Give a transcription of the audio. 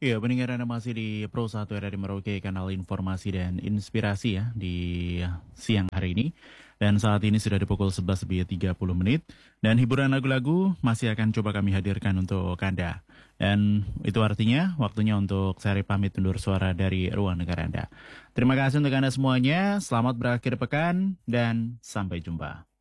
Iya, pendengar Anda masih di Pro 1 RRI Merauke, kanal informasi dan inspirasi ya di siang hari ini. Dan saat ini sudah di pukul 11:30 dan hiburan lagu-lagu masih akan coba kami hadirkan untuk Anda. Dan itu artinya waktunya untuk saya pamit undur suara dari ruang negara Anda. Terima kasih untuk Anda semuanya, selamat berakhir pekan dan sampai jumpa.